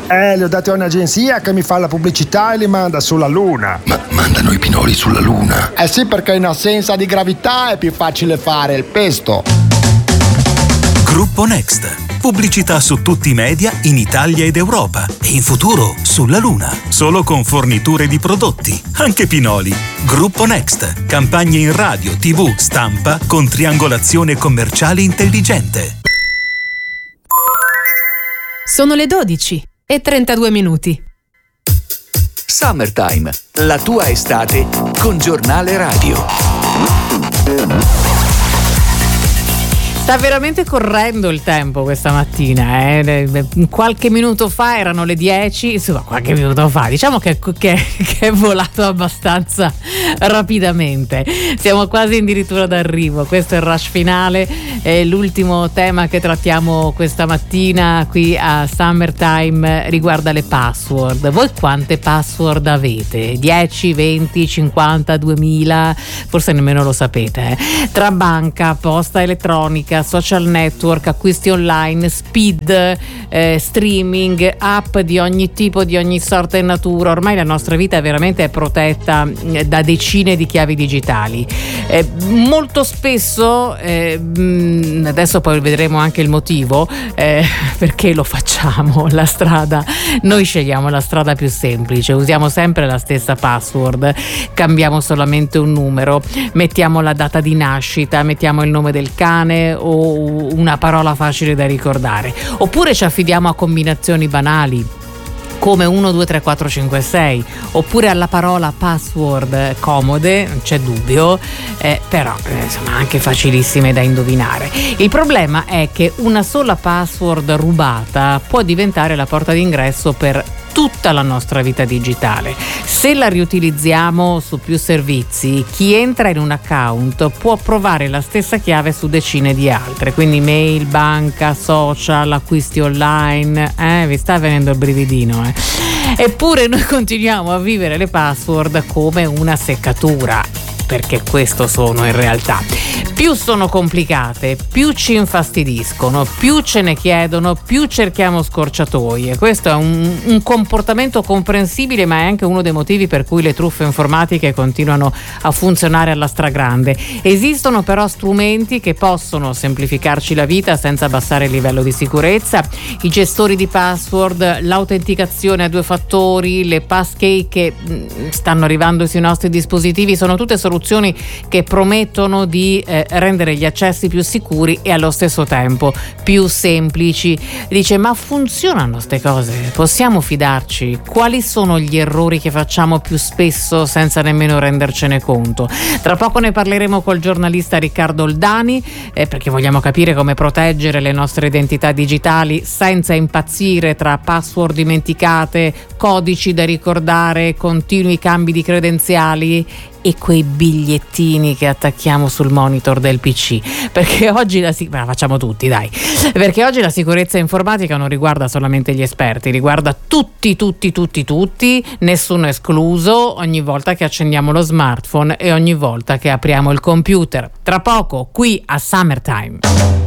Li ho dati a un'agenzia che mi fa la pubblicità e li manda sulla Luna. Ma mandano i pinoli sulla Luna? Eh sì, perché in assenza di gravità è più facile fare il pesto. Gruppo Next. Pubblicità su tutti i media in Italia ed Europa e in futuro sulla Luna. Solo con forniture di prodotti, anche pinoli. Gruppo Next. Campagne in radio, TV, stampa con triangolazione commerciale intelligente. Sono le 12:32. Summertime, la tua estate con Giornale Radio. Sta veramente correndo il tempo questa mattina, qualche minuto fa erano le 10, insomma qualche minuto fa, diciamo che è volato abbastanza rapidamente, siamo quasi addirittura d'arrivo. Questo è il rush finale, l'ultimo tema che trattiamo questa mattina qui a Summertime riguarda le password. Voi quante password avete? 10, 20, 50, 2000? Forse nemmeno lo sapete, tra banca, posta elettronica, social network, acquisti online, speed, streaming, app di ogni tipo, di ogni sorta e natura. Ormai la nostra vita veramente è protetta da decine di chiavi digitali. Molto spesso, adesso poi vedremo anche il motivo, perché lo facciamo, noi scegliamo la strada più semplice, usiamo sempre la stessa password, cambiamo solamente un numero, mettiamo la data di nascita, mettiamo il nome del cane o una parola facile da ricordare, oppure ci affidiamo a combinazioni banali come 1, 2, 3, 4, 5, 6, oppure alla parola password comode, non c'è dubbio, però insomma anche facilissime da indovinare. Il problema è che una sola password rubata può diventare la porta d'ingresso per tutta la nostra vita digitale. Se la riutilizziamo su più servizi, chi entra in un account può provare la stessa chiave su decine di altre, quindi mail, banca, social, acquisti online, vi sta venendo il brividino, Eppure noi continuiamo a vivere le password come una seccatura, perché questo sono in realtà. Più sono complicate, più ci infastidiscono, più ce ne chiedono, più cerchiamo scorciatoie. Questo è un comportamento comprensibile, ma è anche uno dei motivi per cui le truffe informatiche continuano a funzionare alla stragrande. Esistono però strumenti che possono semplificarci la vita senza abbassare il livello di sicurezza. I gestori di password, l'autenticazione a 2 fattori, le passkey che stanno arrivando sui nostri dispositivi sono tutte soluzioni che promettono di rendere gli accessi più sicuri e allo stesso tempo più semplici. Dice, ma funzionano ste cose? Possiamo fidarci? Quali sono gli errori che facciamo più spesso senza nemmeno rendercene conto? Tra poco ne parleremo col giornalista Riccardo Oldani, perché vogliamo capire come proteggere le nostre identità digitali senza impazzire tra password dimenticate, codici da ricordare, continui cambi di credenziali e quei bigliettini che attacchiamo sul monitor del PC, perché oggi facciamo tutti, dai, perché oggi la sicurezza informatica non riguarda solamente gli esperti, riguarda tutti, nessuno escluso, ogni volta che accendiamo lo smartphone e ogni volta che apriamo il computer. Tra poco qui a Summertime.